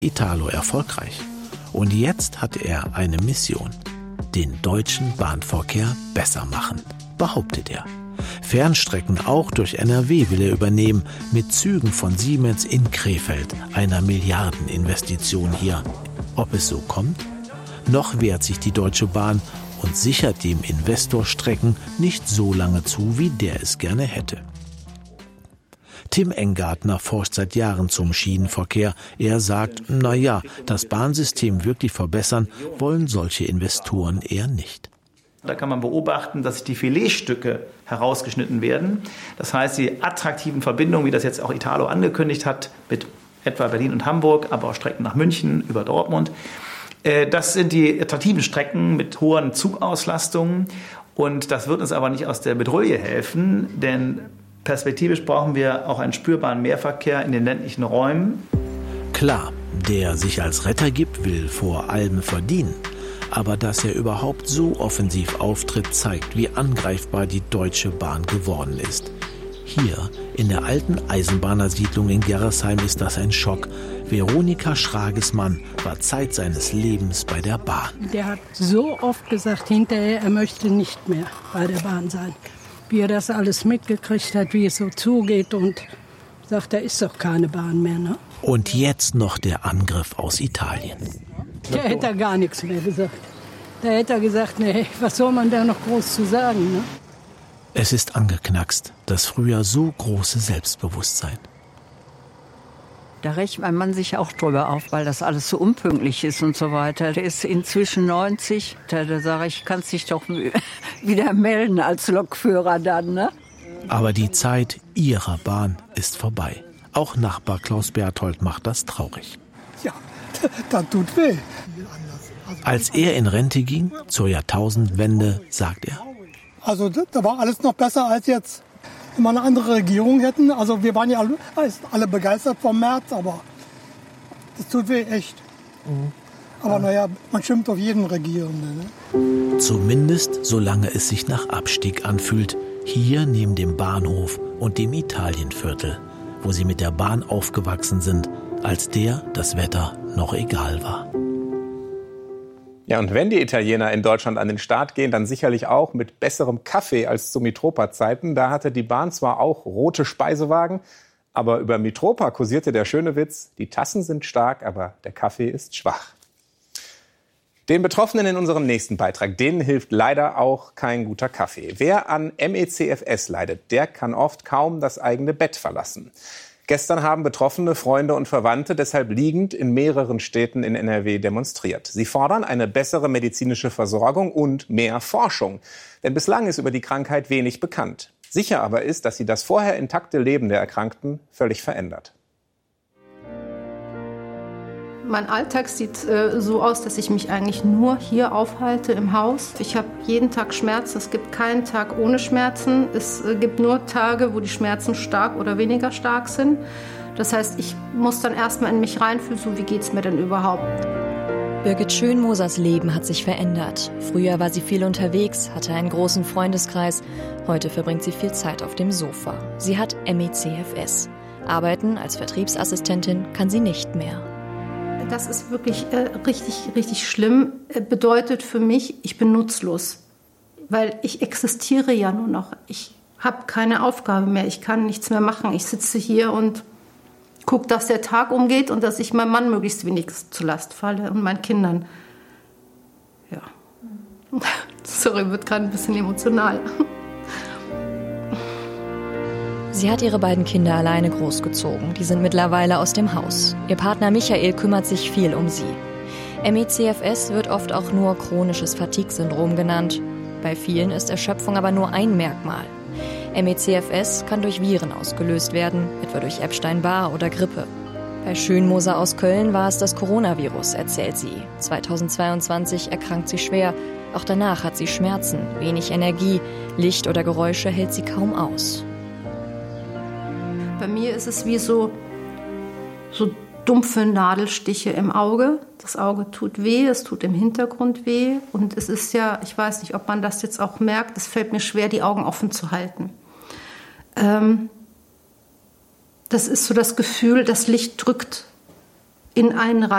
Italo erfolgreich. Und jetzt hat er eine Mission: den deutschen Bahnverkehr besser machen, behauptet er. Fernstrecken auch durch NRW will er übernehmen, mit Zügen von Siemens in Krefeld, einer Milliardeninvestition hier. Ob es so kommt? Noch wehrt sich die Deutsche Bahn und sichert dem Investor Strecken nicht so lange zu, wie der es gerne hätte. Tim Engartner forscht seit Jahren zum Schienenverkehr. Er sagt, das Bahnsystem wirklich verbessern wollen solche Investoren eher nicht. Da kann man beobachten, dass die Filetstücke herausgeschnitten werden. Das heißt, die attraktiven Verbindungen, wie das jetzt auch Italo angekündigt hat, mit etwa Berlin und Hamburg, aber auch Strecken nach München, über Dortmund. Das sind die attraktiven Strecken mit hohen Zugauslastungen. Und das wird uns aber nicht aus der Bedrohung helfen, denn perspektivisch brauchen wir auch einen spürbaren Mehrverkehr in den ländlichen Räumen. Klar, der sich als Retter gibt, will vor allem verdienen. Aber dass er überhaupt so offensiv auftritt, zeigt, wie angreifbar die Deutsche Bahn geworden ist. Hier, in der alten Eisenbahnersiedlung in Gerresheim, ist das ein Schock. Veronika Schrages Mann war Zeit seines Lebens bei der Bahn. Der hat so oft gesagt hinterher, er möchte nicht mehr bei der Bahn sein. Wie er das alles mitgekriegt hat, wie es so zugeht, und sagt, da ist doch keine Bahn mehr. Ne? Und jetzt noch der Angriff aus Italien. Da hätte er gar nichts mehr gesagt. Da hätte er gesagt, nee, was soll man da noch groß zu sagen? Ne? Es ist angeknackst, das früher so große Selbstbewusstsein. Da regt mein Mann sich auch drüber auf, weil das alles so unpünktlich ist und so weiter. Der ist inzwischen 90. Da sage ich, kannst dich doch wieder melden als Lokführer dann, ne? Aber die Zeit ihrer Bahn ist vorbei. Auch Nachbar Klaus Berthold macht das traurig. Ja, das tut weh. Als er in Rente ging, zur Jahrtausendwende, sagt er: Also da war alles noch besser als jetzt. Wenn wir eine andere Regierung hätten, also wir waren ja alle begeistert vom März, aber das tut weh, echt. Aber man schimpft auf jeden Regierenden. Ne? Zumindest solange es sich nach Abstieg anfühlt, hier neben dem Bahnhof und dem Italienviertel, wo sie mit der Bahn aufgewachsen sind, als das Wetter noch egal war. Ja, und wenn die Italiener in Deutschland an den Start gehen, dann sicherlich auch mit besserem Kaffee als zu Mitropa-Zeiten. Da hatte die Bahn zwar auch rote Speisewagen, aber über Mitropa kursierte der schöne Witz: die Tassen sind stark, aber der Kaffee ist schwach. Den Betroffenen in unserem nächsten Beitrag, denen hilft leider auch kein guter Kaffee. Wer an ME/CFS leidet, der kann oft kaum das eigene Bett verlassen. Gestern haben Betroffene, Freunde und Verwandte deshalb liegend in mehreren Städten in NRW demonstriert. Sie fordern eine bessere medizinische Versorgung und mehr Forschung. Denn bislang ist über die Krankheit wenig bekannt. Sicher aber ist, dass sie das vorher intakte Leben der Erkrankten völlig verändert. Mein Alltag sieht so aus, dass ich mich eigentlich nur hier aufhalte im Haus. Ich habe jeden Tag Schmerzen. Es gibt keinen Tag ohne Schmerzen. Es gibt nur Tage, wo die Schmerzen stark oder weniger stark sind. Das heißt, ich muss dann erstmal in mich reinfühlen, so wie geht es mir denn überhaupt. Birgit Schönmosers Leben hat sich verändert. Früher war sie viel unterwegs, hatte einen großen Freundeskreis. Heute verbringt sie viel Zeit auf dem Sofa. Sie hat ME/CFS. Arbeiten als Vertriebsassistentin kann sie nicht mehr. Das ist wirklich richtig schlimm. Bedeutet für mich, ich bin nutzlos. Weil ich existiere ja nur noch. Ich habe keine Aufgabe mehr. Ich kann nichts mehr machen. Ich sitze hier und gucke, dass der Tag umgeht und dass ich meinem Mann möglichst wenig zur Last falle und meinen Kindern. Ja. Sorry, wird gerade ein bisschen emotional. Sie hat ihre beiden Kinder alleine großgezogen. Die sind mittlerweile aus dem Haus. Ihr Partner Michael kümmert sich viel um sie. ME/CFS wird oft auch nur chronisches Fatigue-Syndrom genannt. Bei vielen ist Erschöpfung aber nur ein Merkmal. ME/CFS kann durch Viren ausgelöst werden, etwa durch Epstein-Barr oder Grippe. Bei Schönmoser aus Köln war es das Coronavirus, erzählt sie. 2022 erkrankt sie schwer. Auch danach hat sie Schmerzen, wenig Energie. Licht oder Geräusche hält sie kaum aus. Bei mir ist es wie so dumpfe Nadelstiche im Auge. Das Auge tut weh, es tut im Hintergrund weh. Und es ist ja, ich weiß nicht, ob man das jetzt auch merkt, es fällt mir schwer, die Augen offen zu halten. Das ist so das Gefühl, das Licht drückt in einen rein.